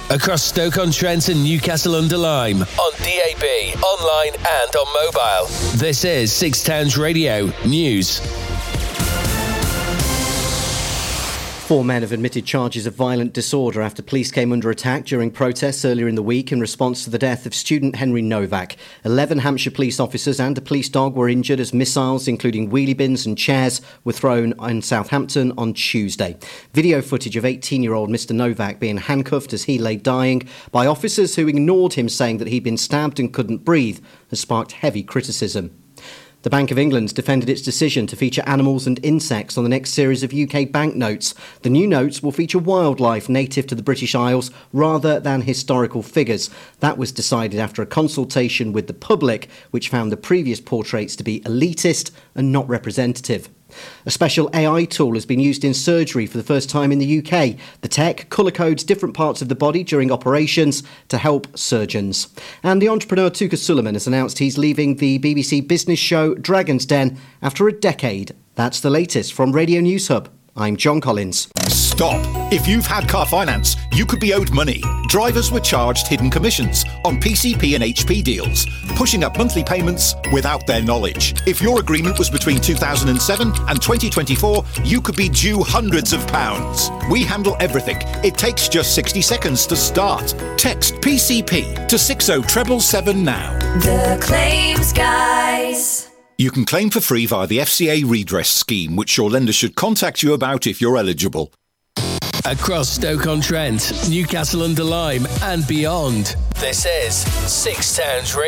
Across Stoke-on-Trent and Newcastle-under-Lyme, on DAB, online and on mobile. This is Six Towns Radio News. 4 men have admitted charges of violent disorder after police came under attack during protests earlier in the week in response to the death of student Henry Novak. 11 Hampshire police officers and a police dog were injured as missiles, including wheelie bins and chairs, were thrown in Southampton on Tuesday. Video footage of 18-year-old Mr Novak being handcuffed as he lay dying by officers who ignored him saying that he'd been stabbed and couldn't breathe has sparked heavy criticism. The Bank of England's defended its decision to feature animals and insects on the next series of UK banknotes. The new notes will feature wildlife native to the British Isles rather than historical figures. That was decided after a consultation with the public, which found the previous portraits to be elitist and not representative. A special AI tool has been used in surgery for the first time in the UK. The tech colour codes different parts of the body during operations to help surgeons. And the entrepreneur Tuka Suleiman has announced he's leaving the BBC business show Dragon's Den after a decade. That's the latest from Radio News Hub. I'm John Collins. Stop. If you've had car finance, you could be owed money. Drivers were charged hidden commissions on PCP and HP deals, pushing up monthly payments without their knowledge. If your agreement was between 2007 and 2024, you could be due hundreds of pounds. We handle everything. It takes just 60 seconds to start. Text PCP to 60777 now. The Claims Guys. You can claim for free via the FCA redress scheme, which your lender should contact you about if you're eligible. Across Stoke-on-Trent, Newcastle-under-Lyme and beyond. This is Six Towns Radio.